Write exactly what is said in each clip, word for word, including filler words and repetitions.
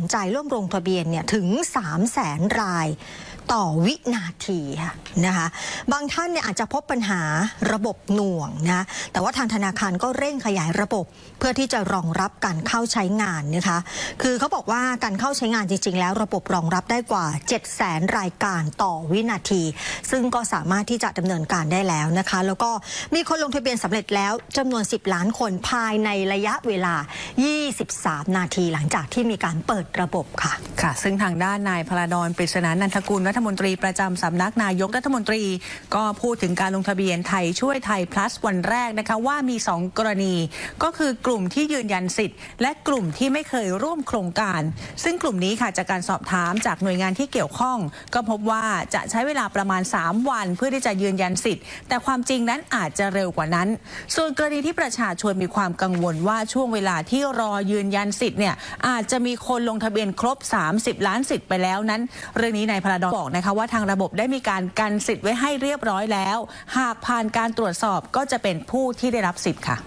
ใจร่วมลงทะเบียนเนี่ยถึง สามแสน รายต่อวินาทีค่ะนะคะบางท่านเนี่ยอาจจะพบปัญหาระบบหน่วงนะแต่ว่าทางธนาคารก็เร่งขยายระบบเพื่อที่จะรองรับการเข้าใช้งานนะคะคือเขาบอกว่าการเข้าใช้งานจริงๆแล้วระบบรองรับได้กว่า เจ็ดแสน รายการต่อวินาทีซึ่งก็สามารถที่จะดำเนินการได้แล้วนะคะแล้วก็มีคนลงทะเบียนสำเร็จแล้วจำนวนสิบล้านคนภายในระยะเวลายี่สิบสามนาทีหลังจากที่มีการเปิดระบบค่ะค่ะซึ่งทางด้านนายพลาดร ปริศนานันทกุลรัฐมนตรีประจำสำนักนายกรัฐมนตรีก็พูดถึงการลงทะเบียนไทยช่วยไทย plus วันแรกนะคะว่ามีสองกรณีก็คือกลุ่มที่ยืนยันสิทธิ์และกลุ่มที่ไม่เคยร่วมโครงการซึ่งกลุ่มนี้ค่ะจากการสอบถามจากหน่วยงานที่เกี่ยวข้องก็พบว่าจะใช้เวลาประมาณสามวันเพื่อที่จะยืนยันสิทธิ์แต่ความจริงนั้นอาจจะเร็วกว่านั้นส่วนกรณีที่ประชาชนมีความกังวลว่าช่วงเวลาที่รอยืนยันสิทธิ์เนี่ยอาจจะมีคนลงทะเบียนครบสามสิบล้านสิทธิ์ไปแล้วนั้นเรื่องนี้นายพลาดรบอกนะคะว่าทางระบบได้มีการกันสิทธิ์ไว้ให้เรียบร้อยแล้วหากผ่านการตรวจสอบก็จะเป็นผู้ที่ได้รับสิทธิ์ค่ะ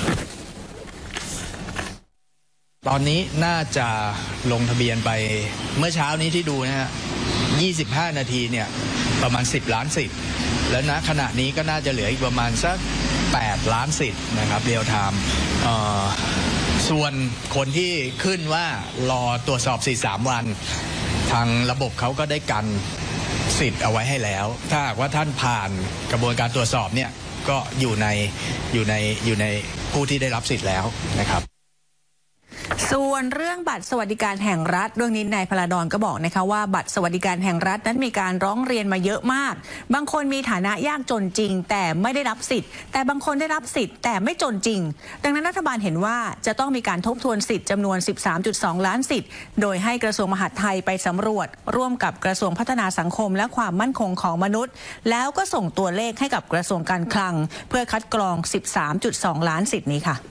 ตอนนี้น่าจะลงทะเบียนไปเมื่อเช้านี้ที่ดูนะฮะยี่สิบห้านาทีเนี่ยประมาณสิบล้านสิทธิ์แล้วณขณะนี้ก็น่าจะเหลืออีกประมาณสักแปดล้านสิทธิ์นะครับเรียลไทม์ส่วนคนที่ขึ้นว่ารอตรวจสอบสี่สิบสามวันทางระบบเขาก็ได้กันสิทธิ์เอาไว้ให้แล้วถ้าหากว่าท่านผ่านกระบวนการตรวจสอบเนี่ยก็อยู่ในอยู่ในอยู่ในผู้ที่ได้รับสิทธิ์แล้วนะครับส่วนเรื่องบัตรสวัสดิการแห่งรัฐเรื่องนี้นายพลาดรก็บอกนะคะว่าบัตรสวัสดิการแห่งรัฐนั้นมีการร้องเรียนมาเยอะมากบางคนมีฐานะยากจนจริงแต่ไม่ได้รับสิทธิ์แต่บางคนได้รับสิทธิ์แต่ไม่จนจริงดังนั้นรัฐบาลเห็นว่าจะต้องมีการทบทวนสิทธิ์จำนวน สิบสามจุดสอง ล้านสิทธิ์โดยให้กระทรวงมหาดไทยไปสำรวจร่วมกับกระทรวงพัฒนาสังคมและความมั่นคงของมนุษย์แล้วก็ส่งตัวเลขให้กับกระทรวงการคลังเพื่อคัดกรอง สิบสามจุดสอง ล้านสิทธิ์นี้ค่ะ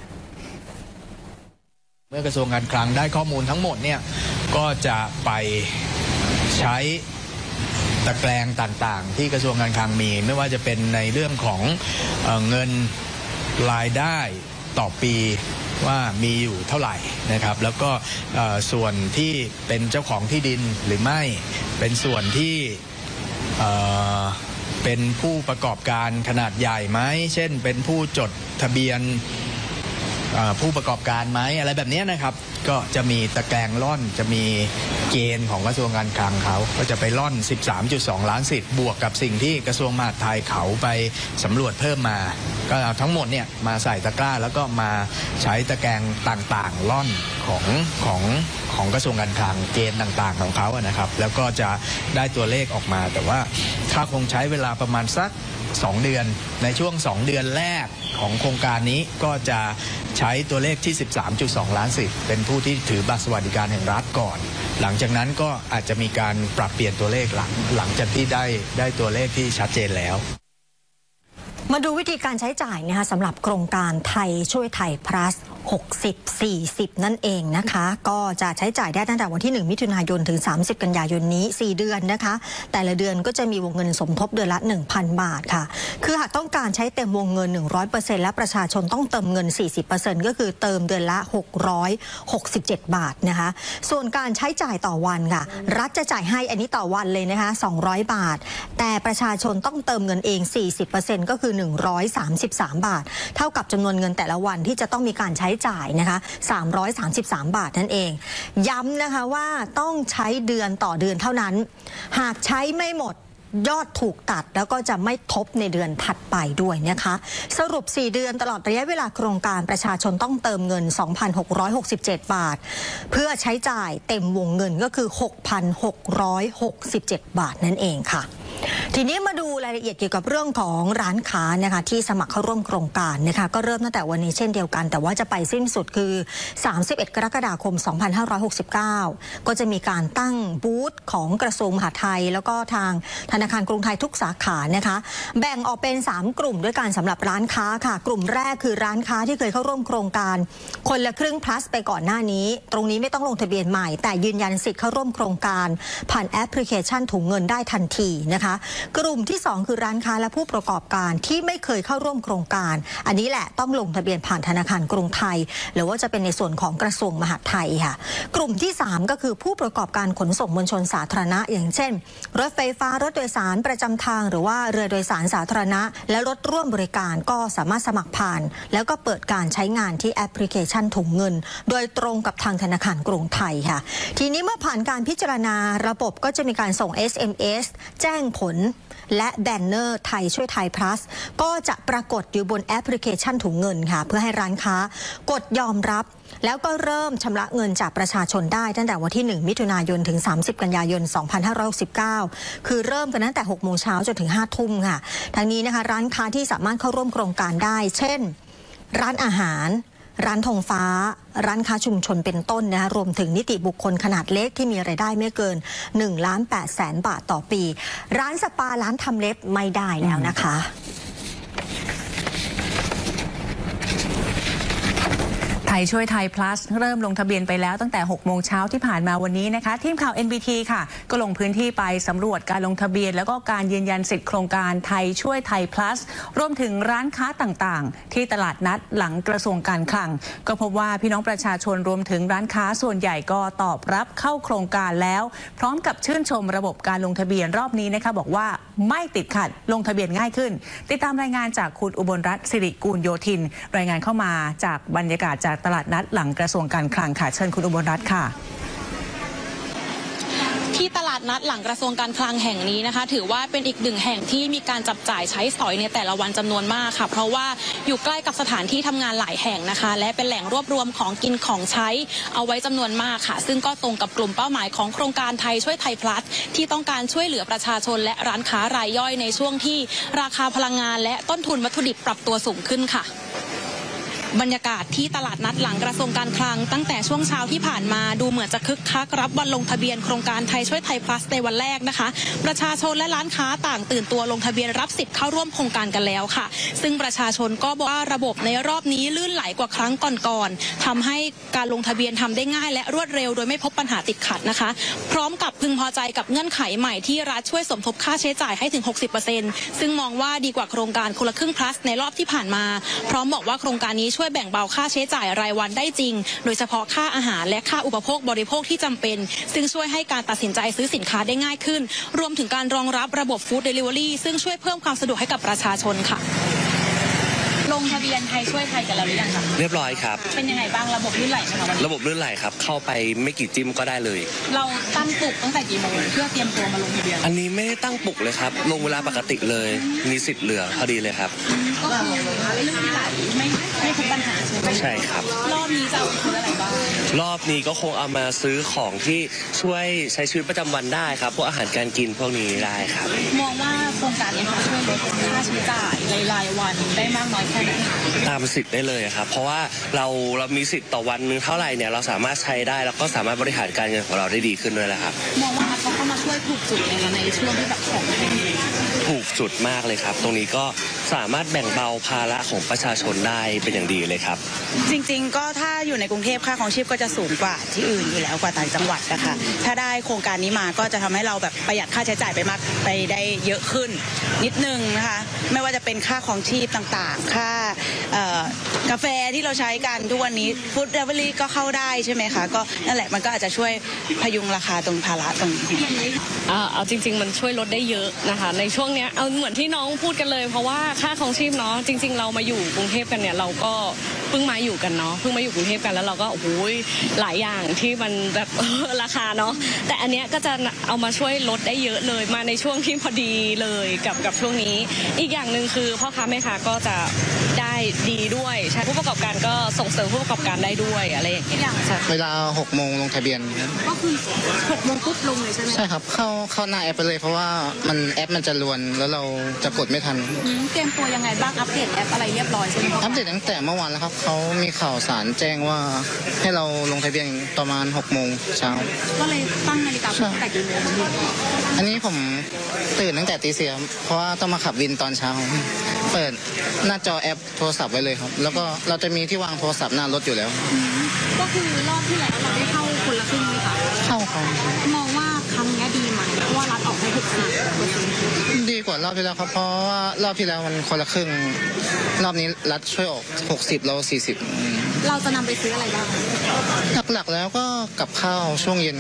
เมื่อกระทรวงการคลังได้ข้อมูลทั้งหมดเนี่ยก็จะไปใช้ตะแกรงต่างๆที่กระทรวงการคลังมีไม่ว่าจะเป็นในเรื่องของเอ่อเงินรายได้ต่อปีว่ามีอยู่เท่าไหร่นะครับแล้วก็ส่วนที่เป็นเจ้าของที่ดินหรือไม่เป็นส่วนที่เอ่อเป็นผู้ประกอบการขนาดใหญ่ไหมเช่นเป็นผู้จดทะเบียนผู้ประกอบการไหมอะไรแบบนี้นะครับก็จะมีตะแกรงล่อนจะมีเกณฑ์ของกระทรวงการคลังเขาก็จะไปล่อน สิบสามจุดสอง ล้านสิทธิ์บวกกับสิ่งที่กระทรวงมหาดไทยเขาไปสำรวจเพิ่มมาก็เอาทั้งหมดเนี่ยมาใส่ตะกร้าแล้วก็มาใช้ตะแกรงต่างๆล่อนของของของกระทรวงการคลังเกณฑ์ต่างๆของเขาอะนะครับแล้วก็จะได้ตัวเลขออกมาแต่ว่าถ้าคงใช้เวลาประมาณสักสองเดือนในช่วงสองเดือนแรกของโครงการนี้ก็จะใช้ตัวเลขที่ สิบสามจุดสอง ล้านสิทธิ์เป็นผู้ที่ถือบัตรสวัสดิการแห่งรัฐก่อนหลังจากนั้นก็อาจจะมีการปรับเปลี่ยนตัวเลขหลังหลังจากที่ได้ได้ตัวเลขที่ชัดเจนแล้วมาดูวิธีการใช้จ่ายนะคะสำหรับโครงการไทยช่วยไทย plus หกสิบ สี่สิบ นั่นเองนะคะก็จะใช้จ่ายได้ตั้งแต่วันที่หนึ่งมิถุนายนถึงสามสิบกันยายนนี้สี่เดือนนะคะแต่ละเดือนก็จะมีวงเงินสมทบเดือนละ หนึ่งพัน บาทค่ะคือหากต้องการใช้เต็มวงเงิน หนึ่งร้อยเปอร์เซ็นต์ และประชาชนต้องเติมเงิน สี่สิบเปอร์เซ็นต์ ก็คือเติมเดือนละหกร้อยหกสิบเจ็ดบาทนะคะส่วนการใช้จ่ายต่อวันค่ะรัฐจะจ่ายให้อันนี้ต่อวันเลยนะคะสองร้อยบาทแต่ประชาชนต้องเติมเงินเอง สี่สิบเปอร์เซ็นต์ ก็คือหนึ่งร้อยสามสิบสามบาทเท่ากับจำนวนเงินแต่ละวันที่จะต้องมีการใช้จ่ายนะคะสามร้อยสามสิบสามบาทนั่นเองย้ำนะคะว่าต้องใช้เดือนต่อเดือนเท่านั้นหากใช้ไม่หมดยอดถูกตัดแล้วก็จะไม่ทบในเดือนถัดไปด้วยนะคะสรุปสี่เดือนตลอดระยะเวลาโครงการประชาชนต้องเติมเงิน สองพันหกร้อยหกสิบเจ็ด บาทเพื่อใช้จ่ายเต็มวงเงินก็คือ หกพันหกร้อยหกสิบเจ็ด บาทนั่นเองค่ะทีนี้มาดูรายละเอียดเกี่ยวกับเรื่องของร้านค้านะคะที่สมัครเข้าร่วมโครงการนะคะก็เริ่มตั้งแต่วันนี้เช่นเดียวกันแต่ว่าจะไปสิ้นสุดคือสามสิบเอ็ดกรกฎาคมสองพันห้าร้อยหกสิบเก้าก็จะมีการตั้งบูธของกระทรวงมหาดไทยแล้วก็ทางธนาคารกรุงไทยทุกสาขานะคะแบ่งออกเป็นสามกลุ่มด้วยกันสำหรับร้านค้าค่ะกลุ่มแรกคือร้านค้าที่เคยเข้าร่วมโครงการคนละครึ่ง plus ไปก่อนหน้านี้ตรงนี้ไม่ต้องลงทะเบียนใหม่แต่ยืนยันสิทธิ์เข้าร่วมโครงการผ่านแอปพลิเคชันถุงเงินได้ทันทีนะคะกลุ่มที่สองคือร้านค้าและผู้ประกอบการที่ไม่เคยเข้าร่วมโครงการอันนี้แหละต้องลงทะเบียนผ่านธนาคารกรุงไทยหรือว่าจะเป็นในส่วนของกระทรวงมหาดไทยค่ะกลุ่มที่สามก็คือผู้ประกอบการขนส่งมวลชนสาธารณะอย่างเช่นรถไฟฟ้ารถโดยสารประจำทางหรือว่าเรือโดยสารสาธารณะและรถร่วมบริการก็สามารถสมัครผ่านแล้วก็เปิดการใช้งานที่แอปพลิเคชันถุงเงินโดยตรงกับทางธนาคารกรุงไทยค่ะทีนี้เมื่อผ่านการพิจารณาระบบก็จะมีการส่ง เอส เอ็ม เอส แจ้งผลและแบนเนอร์ไทยช่วยไทย plus ก็จะปรากฏอยู่บนแอปพลิเคชันถุงเงินค่ะเพื่อให้ร้านค้ากดยอมรับแล้วก็เริ่มชำระเงินจากประชาชนได้ตั้งแต่วันที่หนึ่งมิถุนายนถึงสามสิบกันยายนสองพันห้าร้อยหกสิบเก้าคือเริ่มกันตั้งแต่หกโมงเช้าจนถึงห้าทุ่มค่ะทั้งนี้นะคะร้านค้าที่สามารถเข้าร่วมโครงการได้เช่นร้านอาหารร้านธงฟ้าร้านค้าชุมชนเป็นต้นนะคะรวมถึงนิติบุคคลขนาดเล็กที่มีรายได้ไม่เกินหนึ่งล้านแปดแสนบาทต่อปีร้านสปาร้านทำเล็บไม่ได้แล้วนะคะไทยช่วยไทย plus เริ่มลงทะเบียนไปแล้วตั้งแต่หกโมงเช้าที่ผ่านมาวันนี้นะคะทีมข่าว เอ็น บี ที ค่ะก็ลงพื้นที่ไปสำรวจการลงทะเบียนแล้วก็การยืนยันสิทธิโครงการไทยช่วยไทย plus รวมถึงร้านค้าต่างๆที่ตลาดนัดหลังกระทรวงการคลังก็พบว่าพี่น้องประชาชนรวมถึงร้านค้าส่วนใหญ่ก็ตอบรับเข้าโครงการแล้วพร้อมกับชื่นชมระบบการลงทะเบียนรอบนี้นะคะบอกว่าไม่ติดขัดลงทะเบียนง่ายขึ้นติดตามรายงานจากคุณอุบลรัตน์สิริกูลโยธินรายงานเข้ามาจากบรรยากาศจากตลาดนัดหลังกระทรวงการคลังค่ะเชิญคุณอุบลรัตน์ค่ะที่ตลาดนัดหลังกระทรวงการคลังแห่งนี้นะคะถือว่าเป็นอีกหนึ่งแห่งที่มีการจับจ่ายใช้สอยในแต่ละวันจำนวนมากค่ะเพราะว่าอยู่ใกล้กับสถานที่ทำงานหลายแห่งนะคะและเป็นแหล่งรวบรวมของกินของใช้เอาไว้จำนวนมากค่ะซึ่งก็ตรงกับกลุ่มเป้าหมายของโครงการไทยช่วยไทย plus ที่ต้องการช่วยเหลือประชาชนและร้านค้ารายย่อยในช่วงที่ราคาพลังงานและต้นทุนวัตถุดิบปรับตัวสูงขึ้นค่ะบรรยากาศที่ตลาดนัดหลังกระทรวงการคลังตั้งแต่ช่วงเช้าที่ผ่านมาดูเหมือนจะคึกคักรับวันลงทะเบียนโครงการไทยช่วยไทย plus ในวันแรกนะคะประชาชนและร้านค้าต่างตื่นตัวลงทะเบียนรับสิทธิ์เข้าร่วมโครงการกันแล้วค่ะซึ่งประชาชนก็บอกว่าระบบในรอบนี้ลื่นไหลกว่าครั้งก่อนๆทำให้การลงทะเบียนทำได้ง่ายและรวดเร็วโดยไม่พบปัญหาติดขัดนะคะพร้อมกับพึงพอใจกับเงื่อนไขใหม่ที่รัฐช่วยสมทบค่าใช้จ่ายให้ถึง หกสิบเปอร์เซ็นต์ ซึ่งมองว่าดีกว่าโครงการคนละครึ่ง plus ในรอบที่ผ่านมาพร้อมบอกว่าโครงการนี้ช่วยแบ่งเบาค่าใช้จ่ายรายวันได้จริงโดยเฉพาะค่าอาหารและค่าอุปโภคบริโภคที่จำเป็นซึ่งช่วยให้การตัดสินใจซื้อสินค้าได้ง่ายขึ้นรวมถึงการรองรับระบบฟู้ดเดลิเวอรี่ซึ่งช่วยเพิ่มความสะดวกให้กับประชาชนค่ะลงทะเบียนไทยช่วยไทยกันแล้วหรือยังคะเรียบร้อยครับเป็นยังไงบ้างระบบลื่นไหลไหมคะวันนี้ระบบลื่นไหลครับเข้าไปไม่กี่จิ้มก็ได้เลยเราตั้งปลุกตั้งแต่กี่โมงเพื่อเตรียมตัวมาลงทะเบียนอันนี้ไม่ได้ตั้งปลุกเลยครับลงเวลาปกติเลยมีสิทธิ์เหลือพอดีเลยครับก็คือลื่นไหลไม่ไม่พบปัญหาใช่ไหมใช่ครับรอบนี้จะเอาคืออะไรบ้างรอบนี้ก็คงเอามาซื้อของที่ช่วยใช้ชีวิตประจำวันได้ครับพวกอาหารการกินพวกนี้ได้ครับมองว่าโครงการนี้ช่วยลดค่าใช้จ่ายรายวันได้มากน้อยแค่ไหนตามสิทธิ์ได้เลยครับเพราะว่าเราเรามีสิทธิ์ต่อวันนึงเท่าไหร่เนี่ยเราสามารถใช้ได้แล้วก็สามารถบริหารการเงินของเราได้ดีขึ้นด้วยแหละครับมองว่าเขาเข้ามาช่วยถูกจุดในในช่วงที่แบบของถูกจุดมากเลยครับตรงนี้ก็สามารถแบ่งเบาภาระของประชาชนได้เป็นอย่างดีเลยครับจริงๆก็ถ้าอยู่ในกรุงเทพค่าของชีพก็จะสูงกว่าที่อื่นอยู่แล้วกว่าต่างจังหวัดนะคะถ้าได้โครงการนี้มาก็จะทำให้เราแบบประหยัดค่าใช้จ่ายไปมากไปได้เยอะขึ้นนิดนึงนะคะไม่ว่าจะเป็นค่าของชีพต่างๆค่ากาแฟที่เราใช้กันทุกวันนี้ฟู้ดเดลิเวอรี่ก็เข้าได้ใช่ไหมคะก็นั่นแหละมันก็อาจจะช่วยพยุงราคาตรงภาระตรงนี้เอาจริงๆมันช่วยลดได้เยอะนะคะในช่วงนี้เอาเหมือนที่น้องพูดกันเลยเพราะว่าค่าของชีพเนาะจริงๆเรามาอยู่กรุงเทพกันเนี่ยเราก็เพิ่งมาอยู่กันเนาะเพิ่งมาอยู่กรุงเทพกันแล้วเราก็โอ้โหหลายอย่างที่มันแบบราคาเนาะแต่อันเนี้ยก็จะเอามาช่วยลดได้เยอะเลยมาในช่วงที่พอดีเลยกับกับช่วงนี้อีกอย่างหนึ่งคือพ่อค้าแม่ค้าก็จะได้ดีด้วยใช่ผู้ประกอบการก็ส่งเสริมผู้ประกอบการได้ด้วยอะไรอย่างเงี้ยเวลาหกโมงลงทะเบียนก็คือหกโมงปุ๊บลงเลยใช่ไหมใช่ครับเข้าเข้าหน้าแอปไปเลยเพราะว่ามันแอปมันจะรวนแล้วเราจะกดไม่ทันเตรียมตัวยังไงบ้างอัปเดตแอปอะไรเรียบร้อยใช่ไหมอัปเดตตั้งแต่เมื่อวานแล้วครับเขามีข่าวสารแจ้งว่าให้เราลงทะเบียนประมาณหกโมงเช้าก็เลยตั้งนาฬิกาปลุกแต่กี่โมงอันนี้ผมตื่นตั้งแต่ตีสี่เพราะว่าต้องมาขับวินตอนเช้าเปิดหน้าจอแอปโทรศัพท์ไว้เลยครับแล้วก็เราจะมีที่วางโทรศัพท์หน้ารถอยู่แล้วก็คือรอบที่แล้วเราได้เข้าคนละครึ่งไหมคะเข้าครับมองว่าครั้งนี้ดีไหมเพราะว่ารัฐออกให้หกสิบเปอร์เซ็นต์ดีกว่ารอบที่แล้วครับเพราะว่ารอบที่แล้วมันคนละครึ่งรอบนี้รัฐช่วยออกหกสิบเราสี่สิบเราจะนำไปซื้ออะไรบ้างหลักๆแล้วก็กับข้าวช่วงเย็น